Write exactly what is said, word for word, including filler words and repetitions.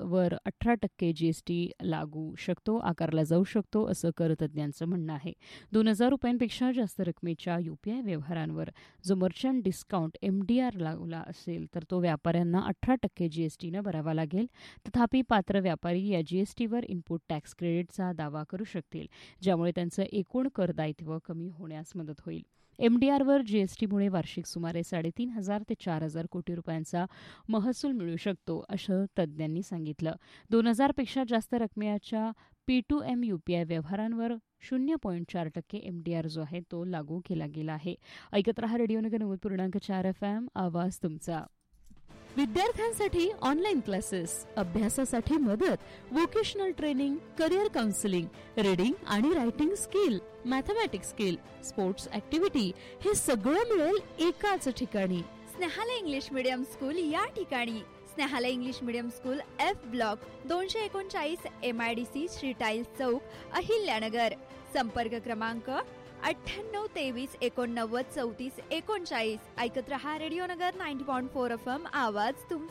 वर अठरा टक्के जीएसटी लागू शकतो आकारला जाऊ शकतो असं कर तज्ज्ञांचं म्हणणं आहे. दोन हजार रुपयांपेक्षा जास्त रकमेच्या यूपीआय व्यवहारांवर जो मर्चंट डिस्काउंट एमडीआर लागला असेल तर तो व्यापाऱ्यांना अठरा टक्के जीएसटीनं भरावा लागेल. तथापि पात्र व्यापारी या जीएसटीवर इनपुट टॅक्स क्रेडिटचा दावा करू शकतील, ज्यामुळे त्यांचं एकूण करदायित्व कमी होण्यास मदत होईल. एमडीआरवर जीएसटीमुळे वार्षिक सुमारे साडेतीन हजार ते चार हजार कोटी रुपयांचा महसूल मिळू शकतो असं तज्ज्ञांनी सांगितलं. दोन हजारपेक्षा जास्त रकमेच्या पी टू एम यूपीआय व्यवहारांवर शून्य पॉईंट चार टक्के एमडीआर जो आहे तो लागू केला गेला आहे. ऐकत रहा रेडिओनगर नव्वद पूर्णांक चार एफ एम, आवाज तुमचा. विद्यार्थ्यांसाठी ऑनलाईन क्लासेस, अभ्यासासाठी मदत, vocational training, career counselling, reading आणि writing skill, mathematics skill, sports activity हे सगळं मिळेल एकाच ठिकाणी. स्नेहालय इंग्लिश मीडियम स्कूल या ठिकाणी. Snehalaya English medium school F block दोनशे एकोणचाळीस M I D C Shri tile चौक, अहिल्यानगर. संपर्क क्रमांक अठ्ठ्याण्णव तेवीस एकोणनव्वद चौतीस एकोणचाळीस. ऐकत रहा रेडिओनगर ninety point four F M, आवाज तुमचा.